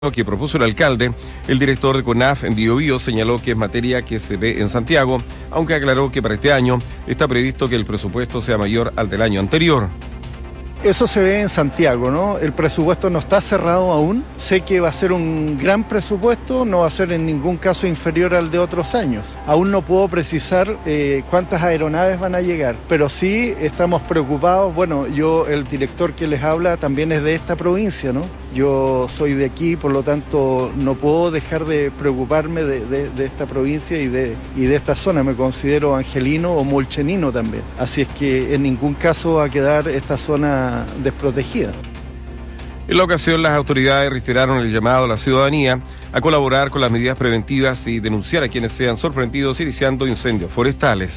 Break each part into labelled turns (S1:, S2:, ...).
S1: que propuso el alcalde. El director de CONAF en Biobío señaló que es materia que se ve en Santiago, aunque aclaró que para este año está previsto que el presupuesto sea mayor al del año anterior.
S2: Eso se ve en Santiago, ¿no? El presupuesto no está cerrado aún. Sé que va a ser un gran presupuesto, no va a ser en ningún caso inferior al de otros años. Aún no puedo precisar cuántas aeronaves van a llegar, pero sí estamos preocupados. Bueno, el director que les habla también es de esta provincia, ¿no? Yo soy de aquí, por lo tanto no puedo dejar de preocuparme de esta provincia y de esta zona. Me considero angelino o molchenino también. Así es que en ningún caso va a quedar esta zona desprotegida.
S1: En la ocasión, las autoridades reiteraron el llamado a la ciudadanía a colaborar con las medidas preventivas y denunciar a quienes sean sorprendidos iniciando incendios forestales.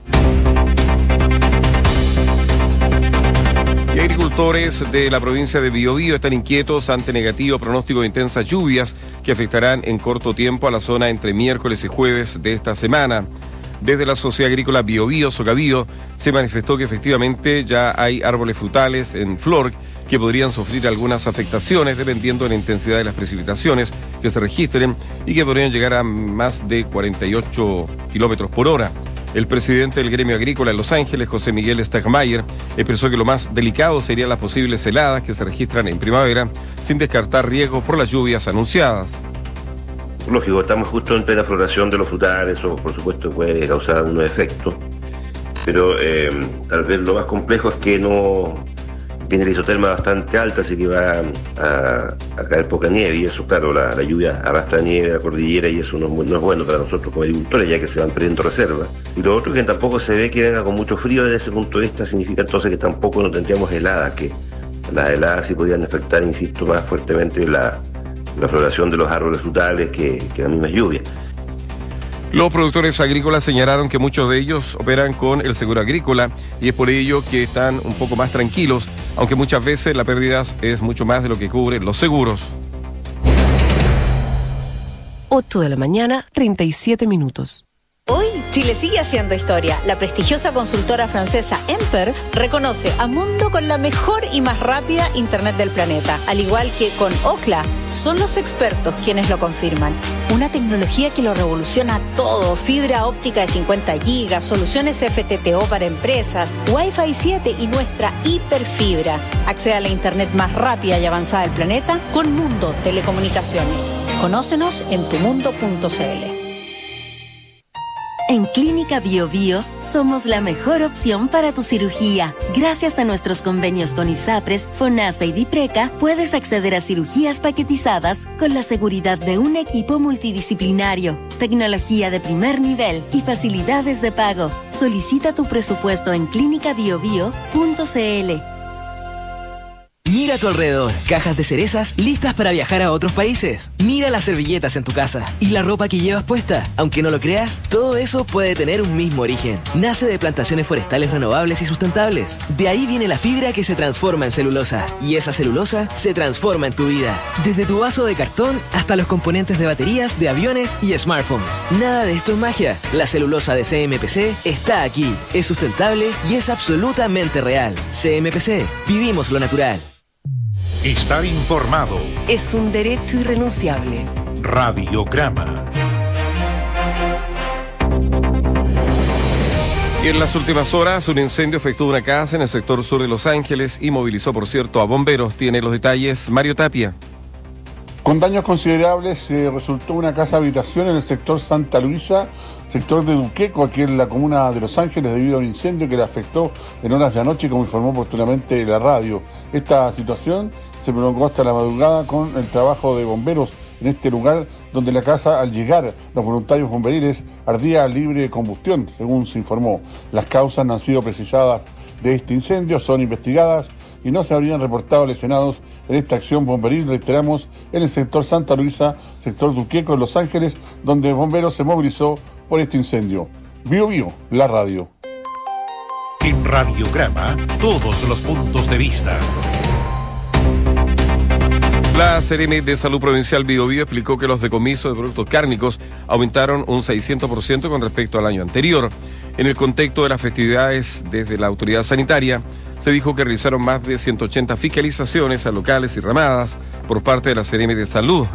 S1: Y agricultores de la provincia de Biobío están inquietos ante negativo pronóstico de intensas lluvias que afectarán en corto tiempo a la zona entre miércoles y jueves de esta semana. Desde la Sociedad Agrícola Biobío, Socabío, se manifestó que efectivamente ya hay árboles frutales en flor que podrían sufrir algunas afectaciones dependiendo de la intensidad de las precipitaciones que se registren y que podrían llegar a más de 48 kilómetros por hora. El presidente del gremio agrícola en Los Ángeles, José Miguel Stegmayer, expresó que lo más delicado serían las posibles heladas que se registran en primavera, sin descartar riesgos por las lluvias anunciadas.
S3: Lógico, estamos justo en plena floración de los frutales, eso por supuesto puede causar unos efectos, pero tal vez lo más complejo es que no viene la isoterma bastante alta, así que va a caer poca nieve, y eso, claro, la lluvia arrastra nieve a la cordillera y eso no es bueno para nosotros como agricultores, ya que se van perdiendo reservas. Y lo otro que tampoco se ve que venga con mucho frío desde ese punto de vista, significa entonces que tampoco no tendríamos heladas, que las heladas sí podrían afectar, insisto, más fuertemente la floración de los árboles frutales que las mismas lluvias.
S1: Los productores agrícolas señalaron que muchos de ellos operan con el seguro agrícola y es por ello que están un poco más tranquilos, aunque muchas veces la pérdida es mucho más de lo que cubren los seguros.
S4: 8 de la mañana, 37 minutos.
S5: Hoy, Chile sigue haciendo historia. La prestigiosa consultora francesa Emper reconoce a Mundo con la mejor y más rápida Internet del planeta. Al igual que con Ookla, son los expertos quienes lo confirman. Una tecnología que lo revoluciona todo. Fibra óptica de 50 gigas, soluciones FTTO para empresas, Wi-Fi 7 y nuestra hiperfibra. Accede a la Internet más rápida y avanzada del planeta con Mundo Telecomunicaciones. Conócenos en tumundo.cl.
S6: En Clínica Biobío somos la mejor opción para tu cirugía. Gracias a nuestros convenios con ISAPRES, FONASA y DIPRECA, puedes acceder a cirugías paquetizadas con la seguridad de un equipo multidisciplinario, tecnología de primer nivel y facilidades de pago. Solicita tu presupuesto en clinicabiobio.cl.
S7: Mira a tu alrededor, cajas de cerezas listas para viajar a otros países. Mira las servilletas en tu casa y la ropa que llevas puesta. Aunque no lo creas, todo eso puede tener un mismo origen. Nace de plantaciones forestales renovables y sustentables. De ahí viene la fibra que se transforma en celulosa. Y esa celulosa se transforma en tu vida. Desde tu vaso de cartón hasta los componentes de baterías, de aviones y smartphones. Nada de esto es magia. La celulosa de CMPC está aquí. Es sustentable y es absolutamente real. CMPC, vivimos lo natural.
S8: Estar informado
S4: Es un derecho irrenunciable.
S8: Radiograma.
S1: Y en las últimas horas, un incendio afectó una casa en el sector sur de Los Ángeles y movilizó, por cierto, a bomberos. Tiene los detalles Mario Tapia.
S9: Con daños considerables resultó una casa habitación en el sector Santa Luisa, sector de Duqueco, aquí en la comuna de Los Ángeles, debido a un incendio que le afectó en horas de anoche, como informó oportunamente la radio. Esta situación se prolongó hasta la madrugada con el trabajo de bomberos en este lugar, donde la casa, al llegar los voluntarios bomberiles, ardía a libre combustión, según se informó. Las causas no han sido precisadas de este incendio, son investigadas y no se habrían reportado lesionados en esta acción bomberil, reiteramos, en el sector Santa Luisa, sector Duqueco, en Los Ángeles, donde bomberos se movilizó por este incendio. Biobío, la radio.
S8: En Radiograma, todos los puntos de vista.
S1: La Seremi de Salud Provincial Biobío explicó que los decomisos de productos cárnicos aumentaron un 600% con respecto al año anterior. En el contexto de las festividades, desde la autoridad sanitaria se dijo que realizaron más de 180 fiscalizaciones a locales y ramadas por parte de la CRM de Salud.